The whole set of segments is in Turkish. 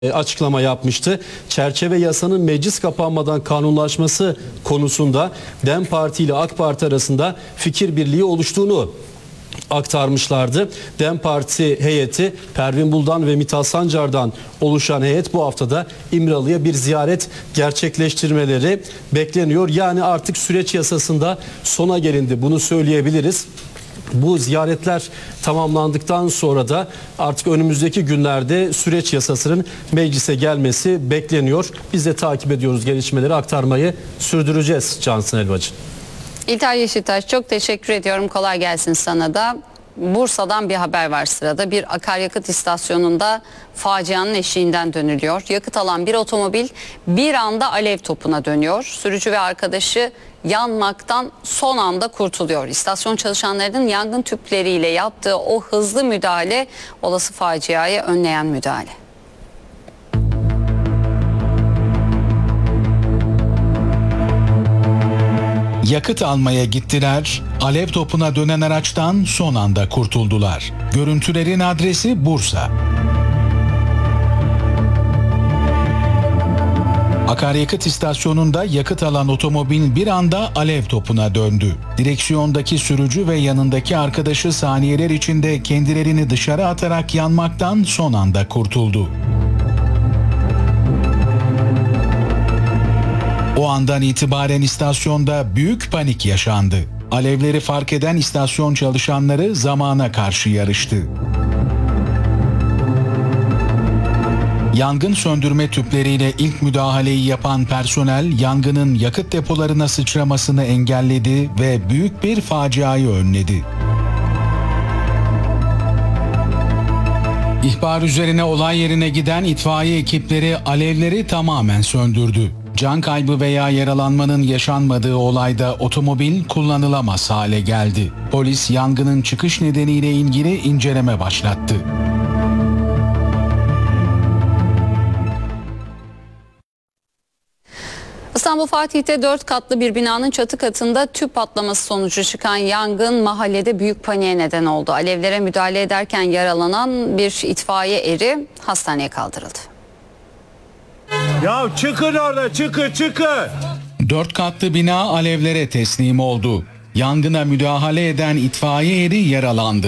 açıklama yapmıştı. Çerçeve yasanın meclis kapanmadan kanunlaşması konusunda DEM Parti ile AK Parti arasında fikir birliği oluştuğunu aktarmışlardı. DEM Parti heyeti Pervin Buldan ve Mithat Sancar'dan oluşan heyet bu haftada İmralı'ya bir ziyaret gerçekleştirmeleri bekleniyor. Yani artık süreç yasasında sona gelindi, bunu söyleyebiliriz. Bu ziyaretler tamamlandıktan sonra da artık önümüzdeki günlerde süreç yasasının meclise gelmesi bekleniyor. Biz de takip ediyoruz, gelişmeleri aktarmayı sürdüreceğiz Cansın Elbacı. İlter Yeşiltaş, çok teşekkür ediyorum. Kolay gelsin sana da. Bursa'dan bir haber var sırada. Bir akaryakıt istasyonunda facianın eşiğinden dönülüyor. Yakıt alan bir otomobil bir anda alev topuna dönüyor. Sürücü ve arkadaşı yanmaktan son anda kurtuluyor. İstasyon çalışanlarının yangın tüpleriyle yaptığı o hızlı müdahale olası faciayı önleyen müdahale. Yakıt almaya gittiler, alev topuna dönen araçtan son anda kurtuldular. Görüntülerin adresi Bursa. Akaryakıt istasyonunda yakıt alan otomobil bir anda alev topuna döndü. Direksiyondaki sürücü ve yanındaki arkadaşı saniyeler içinde kendilerini dışarı atarak yanmaktan son anda kurtuldu. O andan itibaren istasyonda büyük panik yaşandı. Alevleri fark eden istasyon çalışanları zamana karşı yarıştı. Yangın söndürme tüpleriyle ilk müdahaleyi yapan personel yangının yakıt depolarına sıçramasını engelledi ve büyük bir faciayı önledi. İhbar üzerine olay yerine giden itfaiye ekipleri alevleri tamamen söndürdü. Can kaybı veya yaralanmanın yaşanmadığı olayda otomobil kullanılamaz hale geldi. Polis yangının çıkış nedeniyle ilgili inceleme başlattı. İstanbul Fatih'te 4 katlı bir binanın çatı katında tüp patlaması sonucu çıkan yangın mahallede büyük paniğe neden oldu. Alevlere müdahale ederken yaralanan bir itfaiye eri hastaneye kaldırıldı. Ya çıkın orada, çıkın. 4 katlı bina alevlere teslim oldu. Yangına müdahale eden itfaiye eri yaralandı.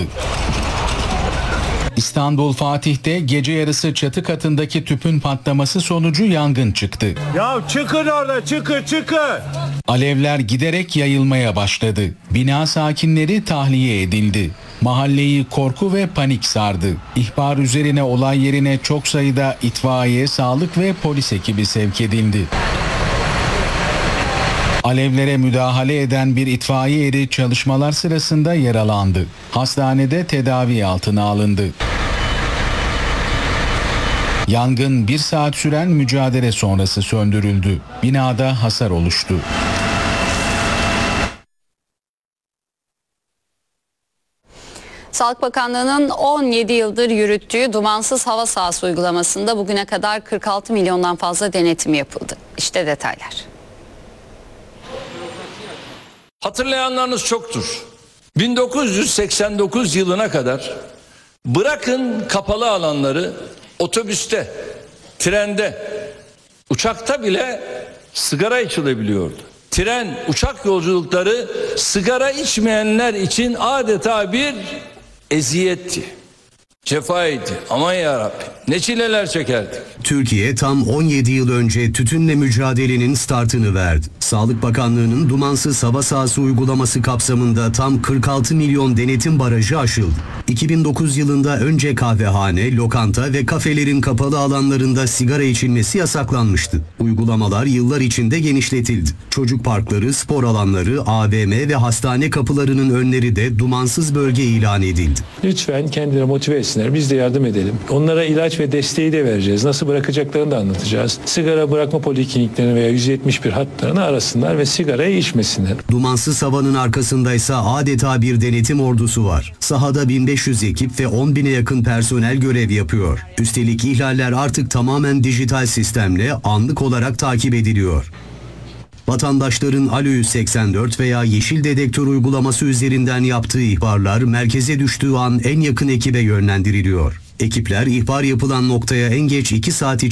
İstanbul Fatih'te gece yarısı çatı katındaki tüpün patlaması sonucu yangın çıktı. Ya çıkın orada, çıkın. Alevler giderek yayılmaya başladı. Bina sakinleri tahliye edildi. Mahalleyi korku ve panik sardı. İhbar üzerine olay yerine çok sayıda itfaiye, sağlık ve polis ekibi sevk edildi. Alevlere müdahale eden bir itfaiye eri çalışmalar sırasında yaralandı. Hastanede tedavi altına alındı. Yangın 1 saat süren mücadele sonrası söndürüldü. Binada hasar oluştu. Sağlık Bakanlığı'nın 17 yıldır yürüttüğü dumansız hava sahası uygulamasında bugüne kadar 46 milyondan fazla denetim yapıldı. İşte detaylar. Hatırlayanlarınız çoktur. 1989 yılına kadar bırakın kapalı alanları, otobüste, trende, uçakta bile sigara içilebiliyordu. Tren, uçak yolculukları sigara içmeyenler için adeta bir eziyetti. Cefaydı. Aman yarabbim. Ne çileler çekerdik. Türkiye tam 17 yıl önce tütünle mücadelenin startını verdi. Sağlık Bakanlığı'nın dumansız hava sahası uygulaması kapsamında tam 46 milyon denetim barajı aşıldı. 2009 yılında önce kahvehane, lokanta ve kafelerin kapalı alanlarında sigara içilmesi yasaklanmıştı. Uygulamalar yıllar içinde genişletildi. Çocuk parkları, spor alanları, AVM ve hastane kapılarının önleri de dumansız bölge ilan edildi. Lütfen kendileri motive etsinler. Biz de yardım edelim. Onlara ilaç ve desteği de vereceğiz. Nasıl bırakacaklarını da anlatacağız. Sigara bırakma polikliniklerini veya 171 hatlarını arasınlar ve sigarayı içmesinler. Dumansız havanın arkasındaysa adeta bir denetim ordusu var. Sahada 1500 ekip ve 10.000'e yakın personel görev yapıyor. Üstelik ihlaller artık tamamen dijital sistemle anlık olarak takip ediliyor. Vatandaşların Alo 184 veya Yeşil Dedektör uygulaması üzerinden yaptığı ihbarlar merkeze düştüğü an en yakın ekibe yönlendiriliyor. Ekipler ihbar yapılan noktaya en geç 2 saat